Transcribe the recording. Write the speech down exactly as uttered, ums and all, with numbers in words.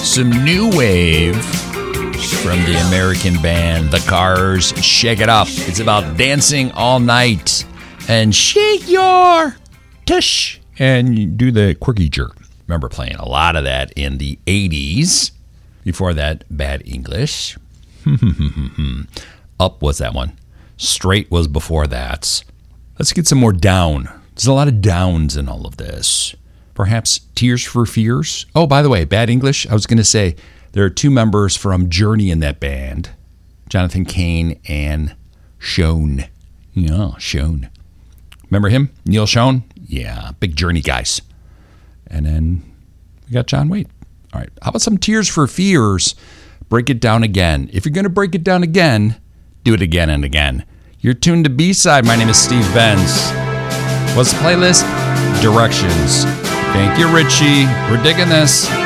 some new wave from the American band The Cars. Shake It Up. It's about dancing all night and shake your tush and do the quirky jerk. Remember playing a lot of that in the eighties. Before that, Bad English. Up was that one. Straight was before that. Let's get some more down. There's a lot of downs in all of this. Perhaps Tears for Fears. Oh, by the way, Bad English. I was going to say there are two members from Journey in that band. Jonathan Cain and Schoen. Yeah, Schoen. Remember him? Neil Schoen? Yeah, big Journey guys. And then we got John Waite. All right, how about some Tears for Fears? Break it down again. If you're going to break it down again, do it again and again. You're tuned to B-Side. My name is Steve Benz. What's the playlist? Directions. Thank you, Richie. We're digging this.